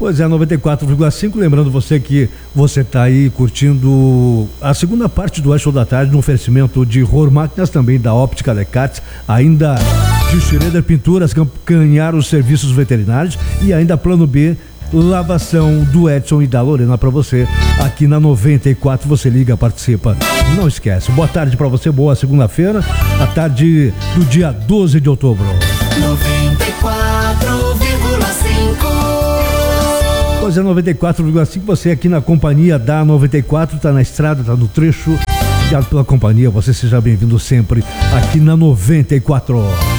Pois é, 94,5. Lembrando você que você está aí curtindo a segunda parte do Show da Tarde, no oferecimento de Ror Máquinas, também da Óptica Decatz, ainda de Schroeder Pinturas, Canhar os serviços veterinários e ainda Plano B, lavação do Edson e da Lorena para você aqui na 94. Você liga, participa, não esquece. Boa tarde para você, boa segunda-feira, a tarde do dia 12 de outubro. 94,5. Pois é, 94,5, você aqui na companhia da 94, tá na estrada, tá no trecho. Obrigado pela companhia, você seja bem-vindo sempre aqui na 94.